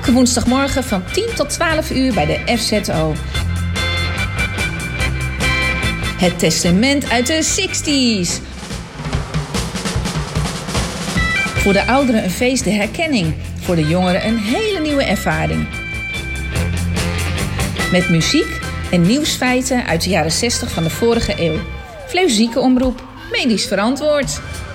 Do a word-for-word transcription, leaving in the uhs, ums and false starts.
Elke woensdagmorgen van tien tot twaalf uur bij de F Z O. Het testament uit de zestig's. Voor de ouderen een feest der herkenning. Voor de jongeren een hele nieuwe ervaring. Met muziek en nieuwsfeiten uit de jaren zestig van de vorige eeuw. Fleuzieke omroep, medisch verantwoord.